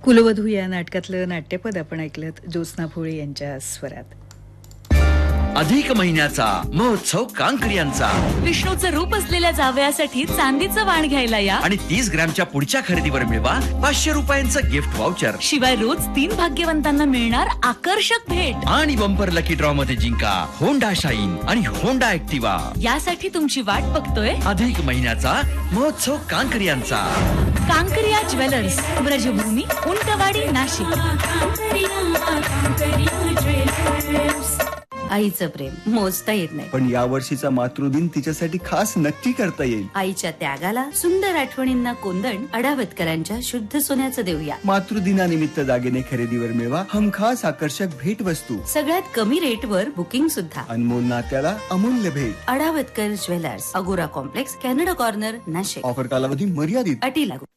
कुलवधू या नाटकातलं नाट्यपद आपण ऐकलं ज्योत्स्ना भोळे यांच्या स्वरात. अधिक महिन्याचा महोत्सव कांकरियांचा. विष्णूचं रूप असलेल्या जावयासाठी चांदीचं वाण घ्यायला या आणि 30 ग्रॅमच्या पुढच्या खरेदीवर मिळवा 500 रुपयांचं गिफ्ट व्हाउचर. शिवाय रोज 3 भाग्यवंतांना मिळणार आकर्षक भेट. आणि बंपर लकी ड्रॉ मध्ये जिंका होंडा शाईन आणि होंडा ऍक्टिवा. यासाठी तुमची वाट बघतोय अधिक महिन्याचा महोत्सव कांकरियांचा. कांकरिया ज्वेलर्स, ब्रजभूमी, उंटवाडी, नाशिक. आईचं प्रेम मोजता येत नाही, पण या वर्षीचा मातृदिन तिच्यासाठी खास नक्की करता येईल. आईच्या त्यागाला, सुंदर आठवणींना कोंदण अडावतकरांच्या शुद्ध सोन्याचं देऊया. मातृदिनानिमित्त दागिने खरेदीवर मिळवा हमखास आकर्षक भेटवस्तू. सगळ्यात कमी रेटवर बुकिंग सुद्धा. अनमोल नात्याला अमूल्य भेट. अडावतकर ज्वेलर्स, अगोरा complex, Canada corner, Nashik. Offer कालावधी मर्यादित. अटी लागू.